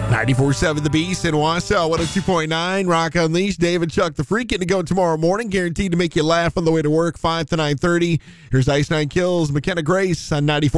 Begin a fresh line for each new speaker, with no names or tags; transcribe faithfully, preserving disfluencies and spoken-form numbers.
ninety-four point seven The Beast in Wausau, one oh two point nine Rock Unleashed. David Chuck the Freak getting to go tomorrow morning, guaranteed to make you laugh on the way to work, five to nine thirty. Here's Ice Nine Kills, McKenna Grace on ninety-four.